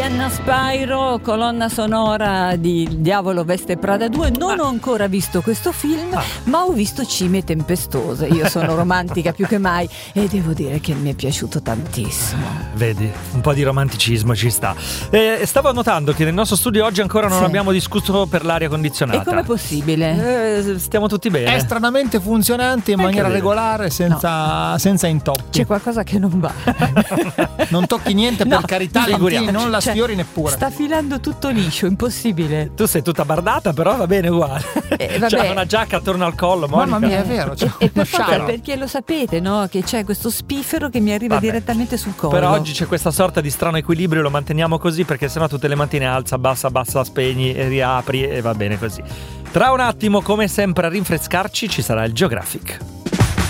Gianna Spyro, colonna sonora di Diavolo Veste Prada 2. Non ho ancora visto questo film, ma ho visto Cime Tempestose. Io sono romantica più che mai e devo dire che mi è piaciuto tantissimo. Vedi, un po' di romanticismo ci sta. Stavo notando che nel nostro studio oggi ancora non abbiamo discusso per l'aria condizionata. E com'è possibile? Stiamo tutti bene. È stranamente funzionante in maniera regolare, senza intoppi. C'è qualcosa che non va. Non tocchi niente, per carità, Lantini, non la sfiori neppure. Sta filando tutto liscio, impossibile. Tu sei tutta bardata, però va bene uguale. C'è una giacca attorno al collo, Monica. Mamma mia, è vero. E per favore, perché lo sapete, no? Che c'è questo spiffero che mi arriva direttamente sul collo. Però oggi c'è questa sorta di strano equilibrio, lo manteniamo così perché sennò tutte le mattine alza, abbassa, spegni e riapri e va bene così. Tra un attimo, come sempre, a rinfrescarci ci sarà il Geographic.